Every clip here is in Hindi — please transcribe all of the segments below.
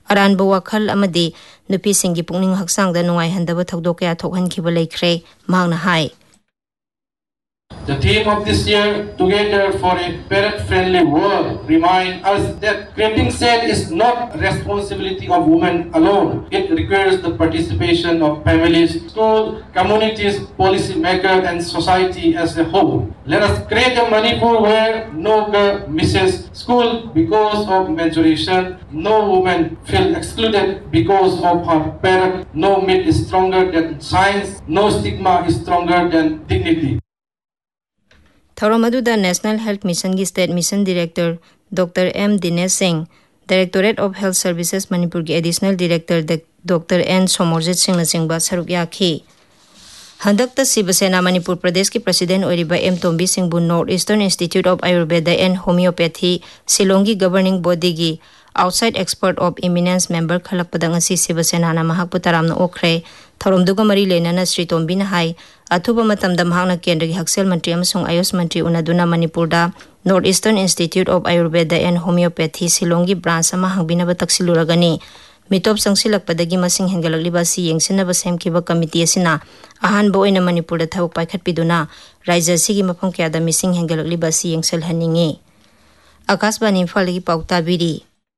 अरानबा वखल अमदी नुपीसिंगी पुकनिंग हक्सांगदा नुंगाइहंदबा थौदोक कया थोकहनखिबा लेख्रे मांगना हाय। The theme of this year, Together for a Parent-Friendly World, reminds us that creating SAIL is not the responsibility of women alone. It requires the participation of families, schools, communities, policymakers, and society as a whole. Let us create a Manipur where no girl misses school because of menstruation, no woman feels excluded because of her parent, no myth is stronger than science, no stigma is stronger than dignity. Thoromaduda National Health Mission की State Mission Director Dr. M. Dinesh Singh, Directorate of Health Services Manipur की Additional Director Dr. N. Somorjit Singh नचिंबा सरुक याखी। हंदकता शिवसेना मणिपुर प्रदेश की president ओरिबा M Tombi सिंहबु north eastern institute of Ayurveda and homeopathy शिलोंगी governing body की outside expert of eminence member खलकपदंगसी Shiv Sena ना महाकपु तरामना ओखरे थौरमदुगा मरी लेना श्री तोम्बी हाई अथुब मतमदा महाकना केंद्र की हक्सेल मंत्री अमसुंग आयुष मंत्री उनादुना मणिपुरदा north eastern institute of Ayurveda and homeopathy शिलोंगी branch अमा हांगबिनबा तक्सिलुरगनी मिटोप संगसिलकपदगी मसिंग हेंगलकलिबा सि येंगसिनबा सेमखिबा कमिटी असिना अहानबा ओइना मणिपुरदा थबक पाइखटपिदुना राज्य असिगी मफम कयादा मिसिंग हेंगलकलिबा सि येंगसलहनिंगे। आकाशवाणी इम्फालगी पाउताबिरी।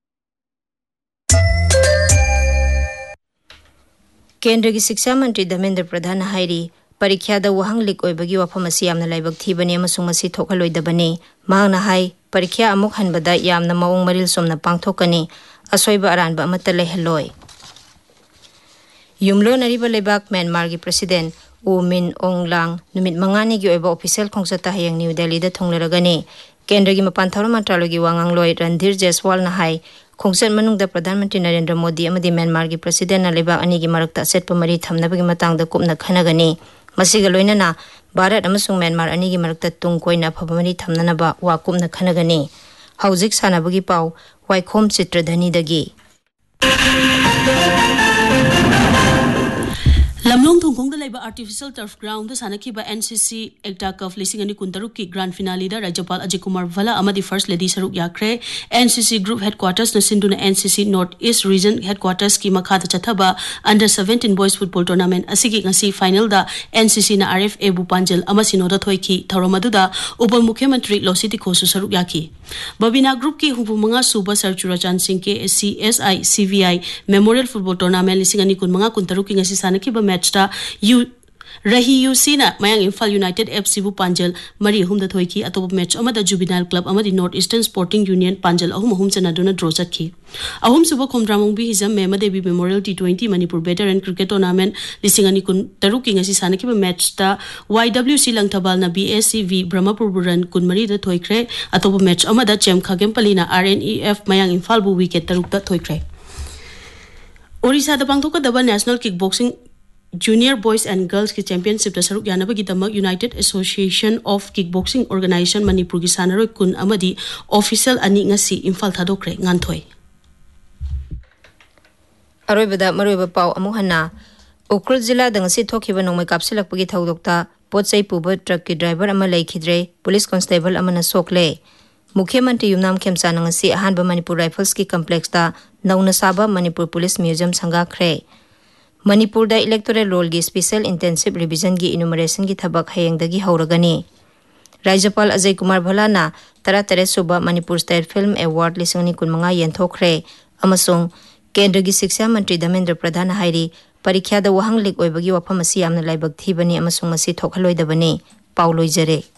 केंद्र की शिक्षा मंत्री धर्मेंद्र प्रधान हाइरी परीक्षा वहांग लीक ओइबगी वफम असि यामना लाइबक थीबनी अमसुंग मसि थोखलोइदबनी मांगना हाई परीक्षा अमुक हनबदा यामना मवोंग मरिल सोमना पांगथोकनी असोइबा अरानबा अमत्ता लेहलोय। युमलोनरिबा लेबाक म्यांमार की प्रेसिडेंट ऊ मिन ओंग लांग नुमित मंगानी की ओइबा ऑफिशियल खोंगसता हयंग न्यू दिल्ली दा थोंगलरगनी केंद्र की मपान थौर मंत्रालय की वांगांगलोय रणधीर जयसवाल ना हाई खोंगसन मनुंगदा प्रधानमंत्री नरेंद्र मोदी अमदी म्यांमार की प्रेसिडेंट ना लेबाक अनी की मरकता सेटप मरी थमनबगी मतांगदा कुपना खनगनी मसिगा लोइनना भारत अमसुंग म्यांमार अनी की मरकता तुंग कोइना फब मरी थमननबा वा कुपना खनगनी। हौजिक सानाबगी पाउ वाइखोम चित्रधनीदगी। लमलोंग थोंगकोंग लेबा आर्टिफिशियल टर्फ ग्राउंड सानखिबा एनसीसी एक्टा कफ लिसिंग अनि कुंतरुक की ग्रांड फिनाले दा राज्यपाल अजय कुमार भला अमदी फर्स्ट लेडी सरुक याखरे एनसीसी ग्रुप हेडक्वार्टर्स न सिंधुना NCC north east region headquarters की मखादा चथबा under 17 boys football tournament असिगी ngasi final दा एनसीसी ना आरएफए बुपांजल अमसिनोदा थोइखी थौरमदुदा उप मुख्यमंत्री लोसिति खोसु सरुक याखी। बबिना ग्रुप की हुबुमंगा सुबा सरचुराचान सिंह के CSI CVI memorial football tournament लिसिंग अनि कुनमंगा कुंतरुक की ngasi सानखिबा मैचटा रही यूसीना मयांग इम्फाल यूनाइटेड एफसी बु पांजल मरी अहुम दा थोइकी अतोप match अमदा juvenile club अमदी north eastern sporting union पांजल अहुम चनादुना draw चखी। अहुम सुबह खोमद्रामोंबी Hijam मेमदेवी memorial T20 Manipur veteran cricket tournament लिसिंग अनि कुन तरुक की ngasi सानखिबा मैचटा YWC लंगथबाल ना BSCV ब्रह्मपुर बुरन कुनमरी दा थोइख्रे अतोप मैच अमदा चेम खागेमपली ना RNEF मयांग इम्फाल बु विकेट तरुक दा थोइख्रे। ओडिशा दा पांगथोकदबा national kick boxing junior boys and girls की चैंपियनशिप दा सरुक यानबगीदमक United association of kick boxing organisation Manipur की सानरोय कुन अमदी ऑफिशियल अनि ngasi इम्फाल थादोखरे nganthoi। अरोइबदा मरोइबा पाउ अमु हन्ना उखरुल जिला दंगसी थोखिबा नोंमै कापसिलकपगी थौदोक्ता पोचै पुबा ट्रक की ड्राइवर अमा लैखिद्रे पुलिस कांस्टेबल अमना सोकले। मुख्यमंत्री युमनाम खेमसा नंगसी अहानबा मणिपुर राइफल्स की कम्प्लेक्स दा नौना साबा मणिपुर पुलिस म्यूजियम संगाखरे। मणिपुर दा इलेक्टोरल रोल की स्पेशल इंटेंसिव रिविजन की इनुमरेशन की थबक हयंगदगी हौरगनी। राज्यपाल अजय कुमार भलाना 13 सुबह मणिपुर स्टेट फिल्म अवार्ड 2015 येंथोखरे अमसुंग केंद्र की शिक्षा मंत्री धर्मेंद्र प्रधान हाइरी परीक्षा दा वहांग लीक ओइबगी वफम असि यामना लाइबक थीबनी अमसुंग मसि थोखलोइदबनी पाउ लोइजरे।